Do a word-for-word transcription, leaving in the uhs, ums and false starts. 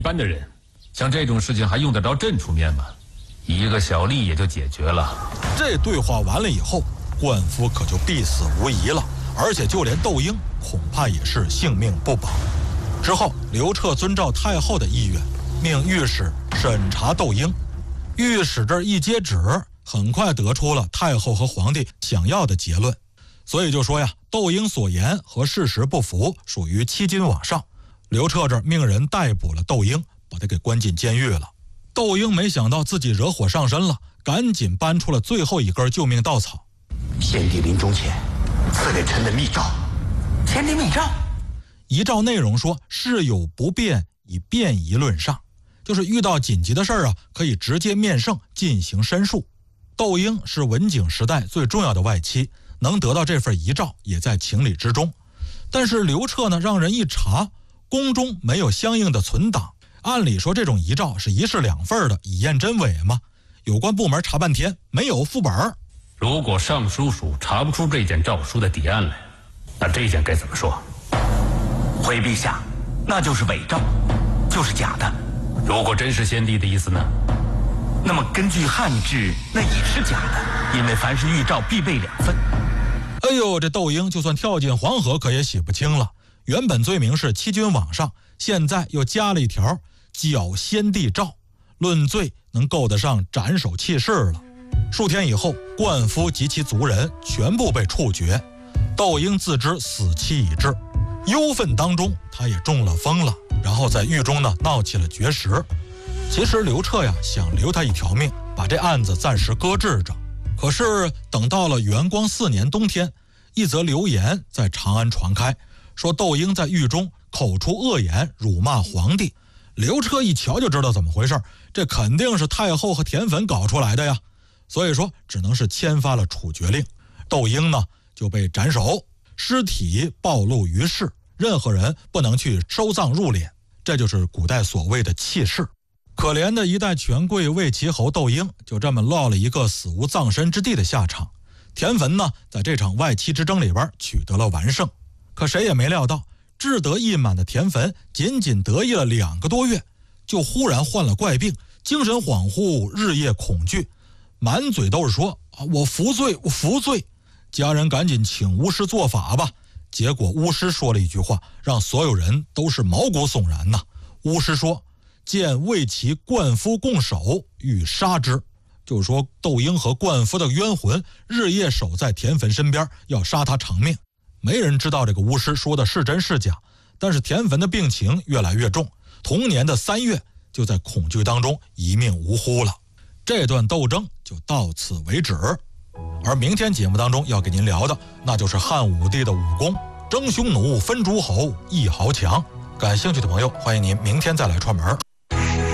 一般的人，像这种事情还用得着朕出面吗？一个小吏也就解决了。 这对话完了以后，灌夫可就必死无疑了，而且就连窦婴恐怕也是性命不保。之后，刘彻遵照太后的意愿，命御史审查窦婴。御史这一接旨，很快得出了太后和皇帝想要的结论。所以就说呀，窦婴所言和事实不符，属于欺君罔上。刘彻这命人逮捕了窦婴，把他给关进监狱了。窦婴没想到自己惹火上身了，赶紧搬出了最后一根救命稻草。 先帝临终前赐给臣的密诏。先帝密诏？ 遗诏内容说，事有不便，以便宜论上，就是遇到紧急的事儿啊，可以直接面圣进行申诉。窦婴是文景时代最重要的外戚，能得到这份遗诏也在情理之中。但是刘彻呢，让人一查，宫中没有相应的存档。按理说这种遗诏是一式两份的，以验真伪嘛。有关部门查半天没有副本。 如果尚书署查不出这件诏书的底案来，那这件该怎么说？ 回陛下，那就是伪诏，就是假的。 如果真是先帝的意思呢？ 那么根据汉制，那也是假的，因为凡是御诏必备两份。 哎呦，这窦婴就算跳进黄河可也洗不清了。原本罪名是欺君罔上，现在又加了一条矫先帝诏，论罪能够得上斩首弃市了。数天以后，灌夫及其族人全部被处决，窦婴自知死期已至，忧愤当中他也中了风了，然后在狱中呢闹起了绝食。其实刘彻呀想留他一条命，把这案子暂时搁置着。可是等到了元光四年冬天，一则流言在长安传开，说窦婴在狱中口出恶言，辱骂皇帝。刘彻一瞧就知道怎么回事，这肯定是太后和田汾搞出来的呀。所以说只能是签发了处决令，窦婴呢就被斩首，尸体暴露于世，任何人不能去收葬入殓，这就是古代所谓的弃市。可怜的一代权贵魏齐侯窦婴就这么落了一个死无葬身之地的下场。田汾呢在这场外戚之争里边取得了完胜，可谁也没料到，志得意满的田汾仅仅得意了两个多月，就忽然患了怪病，精神恍惚，日夜恐惧，满嘴都是说啊，我服罪，我服罪。家人赶紧请巫师做法吧。结果巫师说了一句话，让所有人都是毛骨悚然呐。巫师说，见魏齐灌夫共守，欲杀之。就是说窦婴和灌夫的冤魂日夜守在田汾身边，要杀他偿命。没人知道这个巫师说的是真是假，但是田汾的病情越来越重，同年的三月就在恐惧当中一命呜呼了。这段斗争就到此为止。而明天节目当中要给您聊的，那就是汉武帝的武功，争匈奴分诸侯一豪强。感兴趣的朋友，欢迎您明天再来串门。